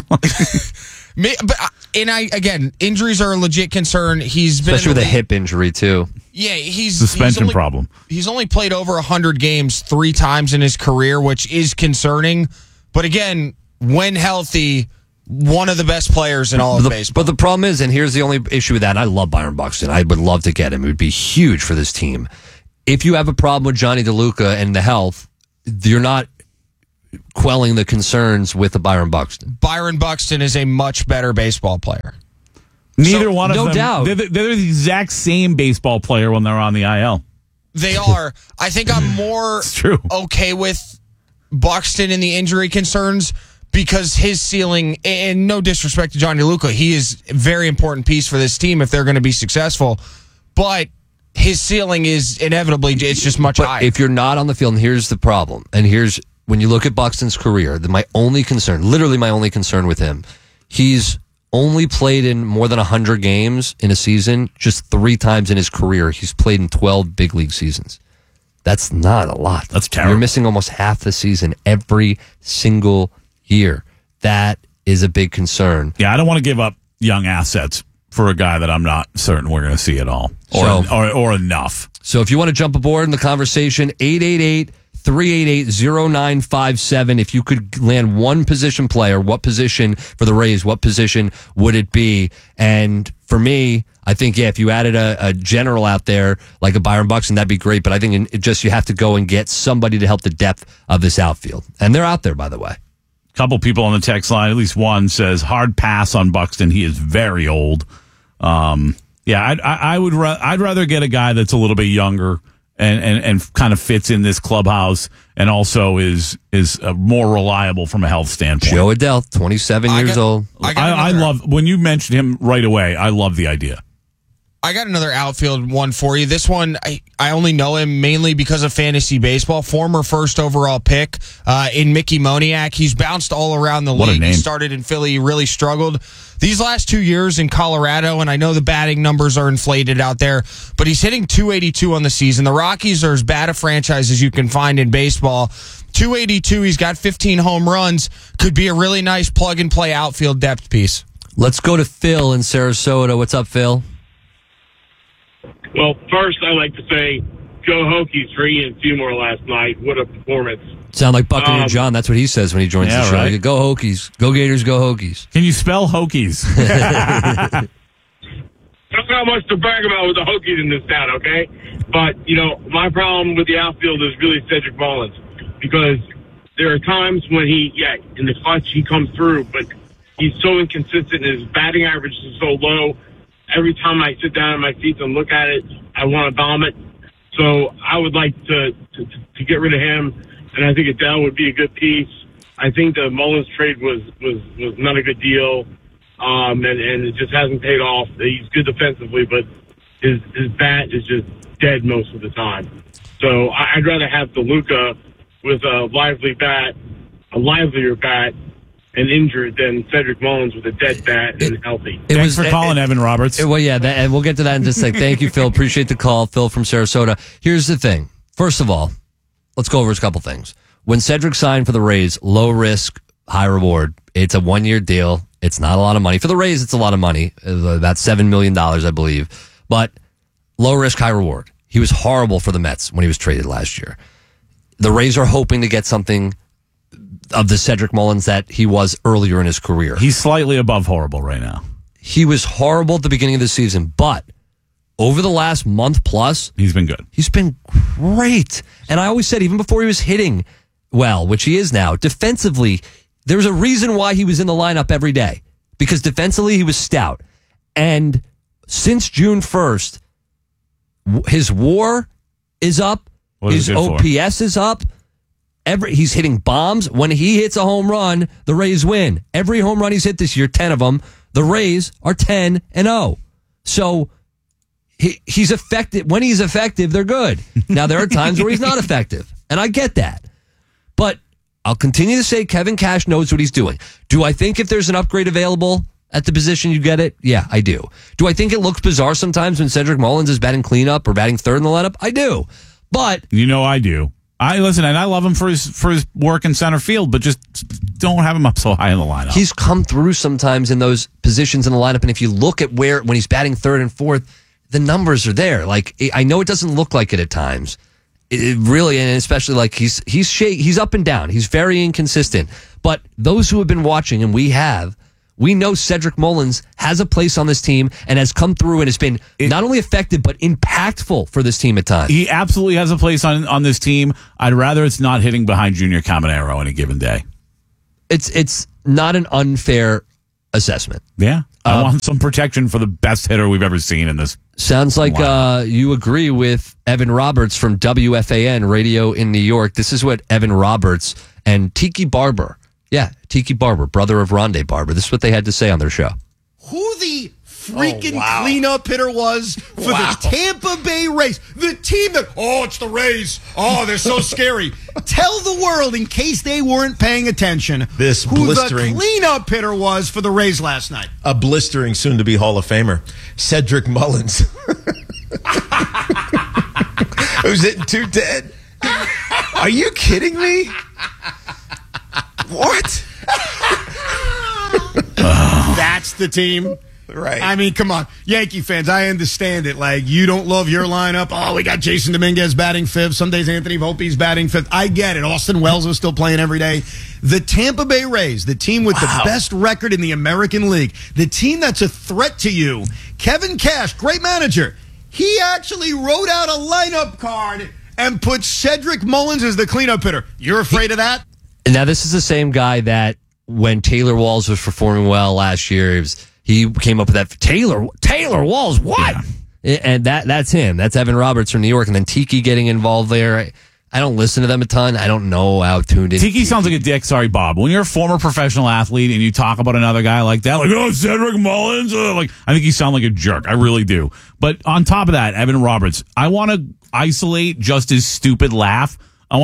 Again, injuries are a legit concern. He's been especially with a hip injury too. Yeah, suspension problem. He's only played over 100 games 3 times in his career, which is concerning. But again, when healthy, one of the best players in all of baseball. But the problem is, and here's the only issue with that, and I love Byron Buxton. I would love to get him. It would be huge for this team. If you have a problem with Johnny DeLuca and the health, you're not quelling the concerns with the Byron Buxton. Byron Buxton is a much better baseball player. Neither one of them. No doubt. They're the exact same baseball player when they're on the IL. They are. I think I'm more okay with Buxton and the injury concerns because his ceiling, and no disrespect to Johnny DeLuca, he is a very important piece for this team if they're going to be successful. But his ceiling is inevitably, it's just much higher. If you're not on the field, and here's the problem, and here's, when you look at Buxton's career, my only concern with him, he's only played in more than 100 games in a season, just 3 times in his career. He's played in 12 big league seasons. That's not a lot. That's terrible. You're missing almost half the season every single year. That is a big concern. Yeah, I don't want to give up young assets for a guy that I'm not certain we're going to see at all or enough. So if you want to jump aboard in the conversation, 888-388-0957. If you could land one position player, what position for the Rays, what position would it be? And for me, I think, if you added a general out there like a Byron Buxton, that'd be great. But I think you have to go and get somebody to help the depth of this outfield. And they're out there, by the way. A couple people on the text line, at least one, says hard pass on Buxton. He is very old. I'd rather get a guy that's a little bit younger and kind of fits in this clubhouse and also is more reliable from a health standpoint. Joe Adell, 27 years old. I love, when you mentioned him right away, I love the idea. I got another outfield one for you. This one, I only know him mainly because of fantasy baseball. Former first overall pick in Mickey Moniak. He's bounced all around the league. He started in Philly. He really struggled these last 2 years in Colorado, and I know the batting numbers are inflated out there, but he's hitting .282 on the season. The Rockies are as bad a franchise as you can find in baseball. .282, he's got 15 home runs. Could be a really nice plug-and-play outfield depth piece. Let's go to Phil in Sarasota. What's up, Phil? Well, first, I'd like to say, go Hokies for Ian Seymour last night. What a performance. Sound like Buccaneer John. That's what he says when he joins the show. Right. Go Hokies. Go Gators, go Hokies. Can you spell Hokies? I don't know how much to brag about with the Hokies in this town, okay? But, my problem with the outfield is really Cedric Mullins. Because there are times when in the clutch, he comes through, but he's so inconsistent and his batting average is so low. Every time I sit down in my seats and look at it, I want to bomb it. So I would like to get rid of him, and I think Adele would be a good piece. I think the Mullins trade was not a good deal, and it just hasn't paid off. He's good defensively, but his bat is just dead most of the time. So I'd rather have DeLuca with a livelier bat, and injured than Cedric Mullins with a dead bat and healthy. Thanks for calling, Evan Roberts. And we'll get to that in just a second. Thank you, Phil. Appreciate the call. Phil from Sarasota. Here's the thing. First of all, let's go over a couple things. When Cedric signed for the Rays, low risk, high reward. It's a 1-year deal. It's not a lot of money. For the Rays, it's a lot of money. About $7 million, I believe. But low risk, high reward. He was horrible for the Mets when he was traded last year. The Rays are hoping to get something of the Cedric Mullins that he was earlier in his career. He's slightly above horrible right now. He was horrible at the beginning of the season, but over the last month plus, he's been good. He's been great. And I always said, even before he was hitting well, which he is now, defensively, there's a reason why he was in the lineup every day. Because defensively, he was stout. And since June 1st, his WAR is up. His OPS is up. He's hitting bombs. When he hits a home run, the Rays win. Every home run he's hit this year, 10 of them, the Rays are 10-0. So he's effective. When he's effective, they're good. Now, there are times where he's not effective, and I get that. But I'll continue to say Kevin Cash knows what he's doing. Do I think if there's an upgrade available at the position, you get it? Yeah, I do. Do I think it looks bizarre sometimes when Cedric Mullins is batting cleanup or batting third in the lineup? I do. But I do. I listen, and I love him for his work in center field, but just don't have him up so high in the lineup. He's come through sometimes in those positions in the lineup, and if you look at when he's batting third and fourth, the numbers are there. Like, I know it doesn't look like it at times. really, and especially like he's up and down. He's very inconsistent. But those who have been watching, and we know Cedric Mullins has a place on this team and has come through and has been not only effective, but impactful for this team at times. He absolutely has a place on this team. I'd rather it's not hitting behind Junior Caminero on a given day. It's not an unfair assessment. Yeah. I want some protection for the best hitter we've ever seen in this. Sounds like you agree with Evan Roberts from WFAN Radio in New York. This is what Evan Roberts and Tiki Barber, Tiki Barber, brother of Rondé Barber, this is what they had to say on their show. Who the freaking cleanup hitter was for the Tampa Bay Rays. The team that, it's the Rays. Oh, they're so scary. Tell the world, in case they weren't paying attention, who the cleanup hitter was for the Rays last night. A blistering soon-to-be Hall of Famer, Cedric Mullins. Who's hitting 210? Are you kidding me? What? That's the team. Right. I mean, come on. Yankee fans, I understand it. Like, you don't love your lineup. Oh, we got Jason Dominguez batting fifth. Some days Anthony Volpe's batting fifth. I get it. Austin Wells is still playing every day. The Tampa Bay Rays, the team with the best record in the American League, the team that's a threat to you, Kevin Cash, great manager. He actually wrote out a lineup card and put Cedric Mullins as the cleanup hitter. You're afraid of that? Now, this is the same guy that when Taylor Walls was performing well last year, he came up with that Taylor Walls, what? Yeah. And that's him. That's Evan Roberts from New York. And then Tiki getting involved there. I don't listen to them a ton. I don't know how tuned in. Tiki sounds like a dick. Sorry, Bob. When you're a former professional athlete and you talk about another guy like that, like, Cedric Mullins, I think you sound like a jerk. I really do. But on top of that, Evan Roberts, I want to isolate just his stupid laugh. And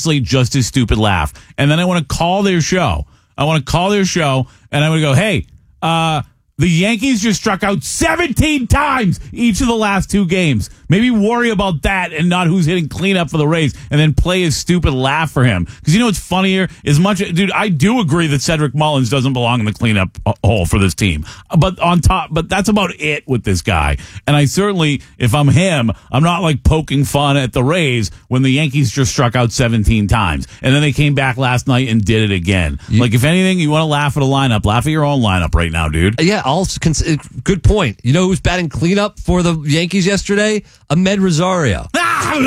then I want to call their show. And I would go, hey, the Yankees just struck out 17 times each of the last two games. Maybe worry about that and not who's hitting cleanup for the Rays, and then play his stupid laugh for him. Because you know what's funnier? Dude, I do agree that Cedric Mullins doesn't belong in the cleanup hole for this team. But that's about it with this guy. And I certainly, if I'm him, I'm not like poking fun at the Rays when the Yankees just struck out 17 times. And then they came back last night and did it again. Like, if anything, you want to laugh at a lineup, laugh at your own lineup right now, dude. Yeah, good point. You know who's batting cleanup for the Yankees yesterday? Ahmed Rosario. And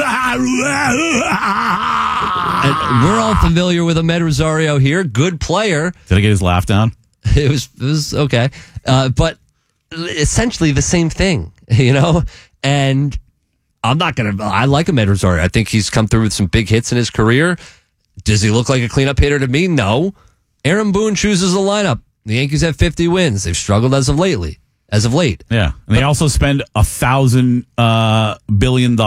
we're all familiar with Ahmed Rosario here. Good player. Did I get his laugh down? It was okay. But essentially the same thing, you know? And I like Ahmed Rosario. I think he's come through with some big hits in his career. Does he look like a cleanup hitter to me? No. Aaron Boone chooses the lineup. The Yankees have 50 wins. They've struggled as of late. Yeah. And they also spend $1 billion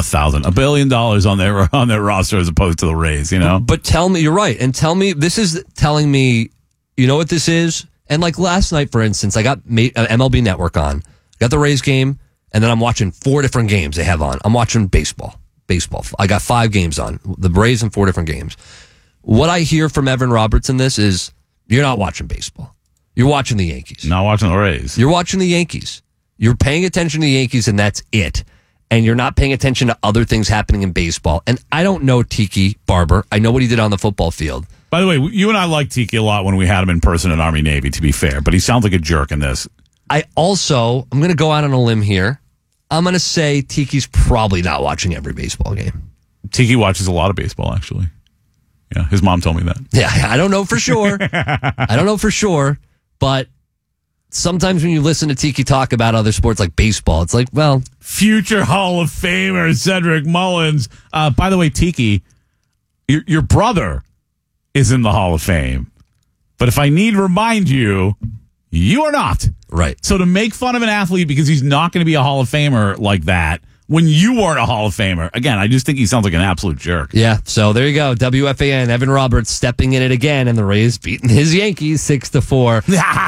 on their roster as opposed to the Rays, you know? But tell me, you're right. And tell me, this is telling me, you know what this is? And like last night, for instance, I got MLB Network on, got the Rays game, and then I'm watching 4 different games they have on. I'm watching baseball. I got 5 games on, the Rays in 4 different games. What I hear from Evan Roberts in this is, you're not watching baseball. You're watching the Yankees. Not watching the Rays. You're watching the Yankees. You're paying attention to the Yankees, and that's it. And you're not paying attention to other things happening in baseball. And I don't know Tiki Barber. I know what he did on the football field. By the way, you and I liked Tiki a lot when we had him in person in Army Navy, to be fair. But he sounds like a jerk in this. I'm going to go out on a limb here. I'm going to say Tiki's probably not watching every baseball game. Tiki watches a lot of baseball, actually. Yeah, his mom told me that. Yeah, I don't know for sure. But sometimes when you listen to Tiki talk about other sports like baseball, it's like, well. Future Hall of Famer Cedric Mullins. By the way, Tiki, your brother is in the Hall of Fame. But if I need to remind you, you are not. Right. So to make fun of an athlete because he's not going to be a Hall of Famer like that, when you weren't a Hall of Famer. Again, I just think he sounds like an absolute jerk. Yeah, so there you go. WFAN, Evan Roberts stepping in it again, and the Rays beating his Yankees 6-4.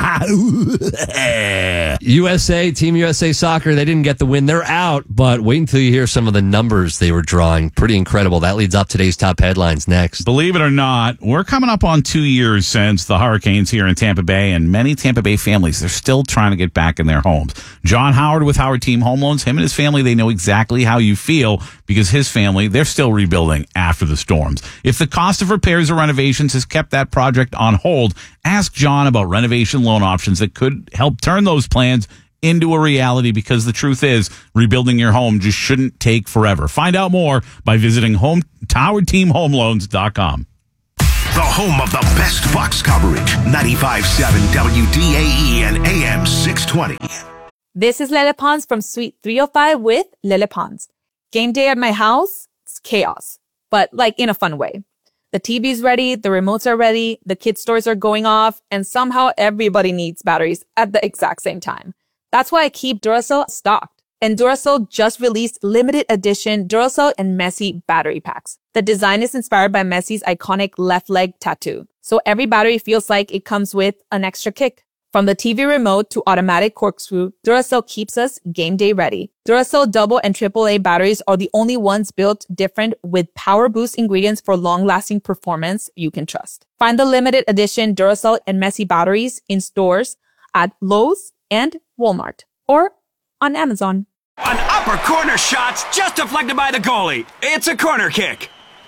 Team USA Soccer, they didn't get the win. They're out, but wait until you hear some of the numbers they were drawing. Pretty incredible. That leads up today's top headlines next. Believe it or not, we're coming up on 2 years since the hurricanes here in Tampa Bay, and many Tampa Bay families, they're still trying to get back in their homes. John Howard with Howard Team Home Loans, him and his family, they know exactly exactly how you feel because his family, they're still rebuilding after the storms. If the cost of repairs or renovations has kept that project on hold, ask John about renovation loan options that could help turn those plans into a reality, because the truth is rebuilding your home just shouldn't take forever. Find out more by visiting TowerTeamHomeLoans.com. The home of the best Bucs coverage. 95.7 WDAE and AM 620. This is Lele Pons from Suite 305 with Lele Pons. Game day at my house, it's chaos, but like in a fun way. The TV's ready, the remotes are ready, the kids' toys are going off, and somehow everybody needs batteries at the exact same time. That's why I keep Duracell stocked. And Duracell just released limited edition Duracell and Messi battery packs. The design is inspired by Messi's iconic left leg tattoo. So every battery feels like it comes with an extra kick. From the TV remote to automatic corkscrew, Duracell keeps us game day ready. Duracell double and AAA batteries are the only ones built different with power boost ingredients for long-lasting performance you can trust. Find the limited edition Duracell and Messi batteries in stores at Lowe's and Walmart or on Amazon. An upper corner shot's just deflected by the goalie. It's a corner kick.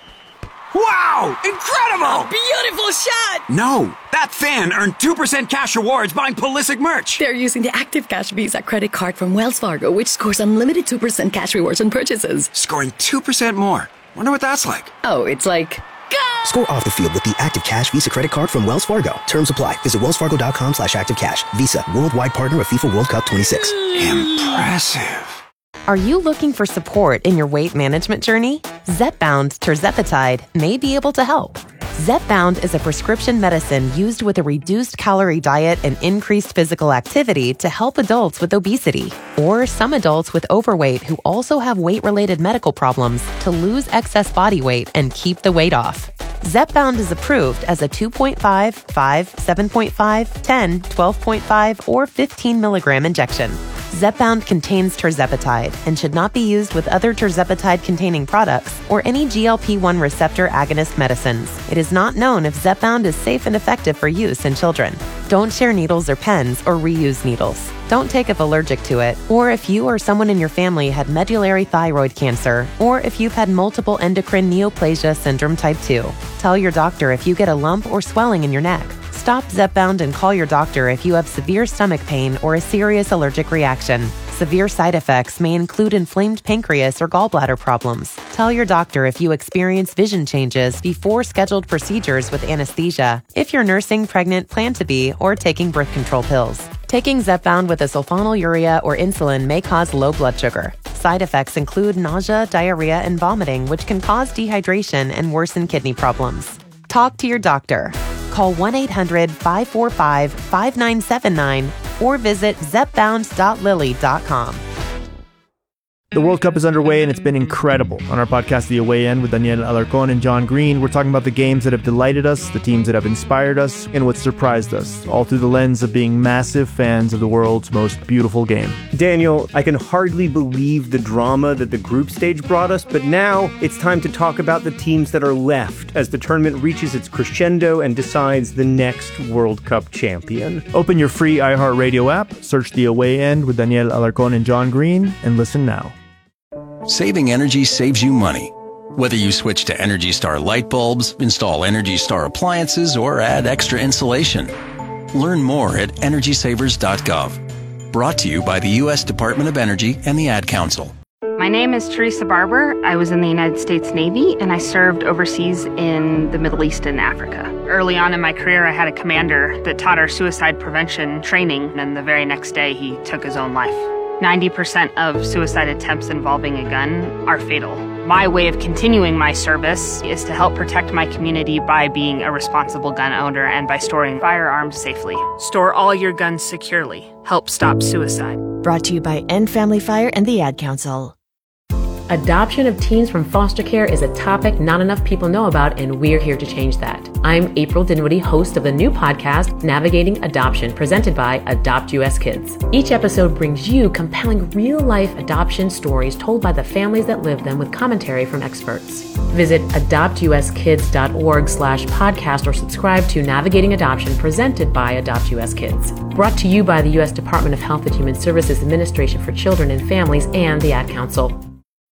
Wow! Incredible! Beautiful shot! No, that fan earned 2% cash rewards buying Pulisic merch. They're using the Active Cash Visa credit card from Wells Fargo, which scores unlimited 2% cash rewards on purchases. Scoring 2% more. Wonder what that's like. Oh, it's like... Score off the field with the Active Cash Visa credit card from Wells Fargo. Terms apply. Visit wellsfargo.com/activecash. Visa, worldwide partner of FIFA World Cup 26. Impressive. Are you looking for support in your weight management journey? Zepbound tirzepatide may be able to help. Zepbound is a prescription medicine used with a reduced calorie diet and increased physical activity to help adults with obesity or some adults with overweight who also have weight-related medical problems to lose excess body weight and keep the weight off. Zepbound is approved as a 2.5, 5, 7.5, 10, 12.5, or 15 milligram injection. Zepbound contains tirzepatide and should not be used with other tirzepatide-containing products or any GLP-1 receptor agonist medicines. It is not known if Zepbound is safe and effective for use in children. Don't share needles or pens or reuse needles. Don't take if allergic to it, or if you or someone in your family had medullary thyroid cancer, or if you've had multiple endocrine neoplasia syndrome type 2. Tell your doctor if you get a lump or swelling in your neck. Stop Zepbound and call your doctor if you have severe stomach pain or a serious allergic reaction. Severe side effects may include inflamed pancreas or gallbladder problems. Tell your doctor if you experience vision changes before scheduled procedures with anesthesia, if you're nursing, pregnant, plan to be, or taking birth control pills. Taking Zepbound with a sulfonylurea or insulin may cause low blood sugar. Side effects include nausea, diarrhea, and vomiting, which can cause dehydration and worsen kidney problems. Talk to your doctor. Call 1-800-545-5979 or visit zepbound.lily.com. The World Cup is underway and it's been incredible. On our podcast, The Away End, with Daniel Alarcón and John Green, we're talking about the games that have delighted us, the teams that have inspired us, and what surprised us, all through the lens of being massive fans of the world's most beautiful game. Daniel, I can hardly believe the drama that the group stage brought us, but now it's time to talk about the teams that are left as the tournament reaches its crescendo and decides the next World Cup champion. Open your free iHeartRadio app, search The Away End with Daniel Alarcón and John Green, and listen now. Saving energy saves you money. Whether you switch to Energy Star light bulbs, install Energy Star appliances, or add extra insulation. Learn more at EnergySavers.gov. Brought to you by the U.S. Department of Energy and the Ad Council. My name is Teresa Barber. I was in the United States Navy, and I served overseas in the Middle East and Africa. Early on in my career, I had a commander that taught our suicide prevention training, and the very next day, he took his own life. 90% of suicide attempts involving a gun are fatal. My way of continuing my service is to help protect my community by being a responsible gun owner and by storing firearms safely. Store all your guns securely. Help stop suicide. Brought to you by End Family Fire and the Ad Council. Adoption of teens from foster care is a topic not enough people know about, and we're here to change that. I'm April Dinwiddie, host of the new podcast, Navigating Adoption, presented by Adopt US Kids. Each episode brings you compelling real-life adoption stories told by the families that live them with commentary from experts. Visit adoptuskids.org/podcast or subscribe to Navigating Adoption, presented by Adopt US Kids. Brought to you by the U.S. Department of Health and Human Services Administration for Children and Families and the Ad Council.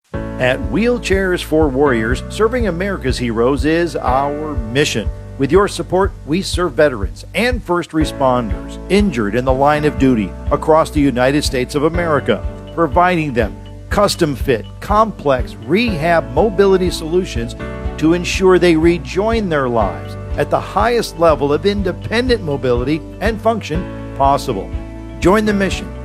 At Wheelchairs for Warriors, serving America's heroes is our mission. With your support, we serve veterans and first responders injured in the line of duty across the United States of America, providing them custom-fit, complex rehab mobility solutions to ensure they rejoin their lives at the highest level of independent mobility and function possible. Join the mission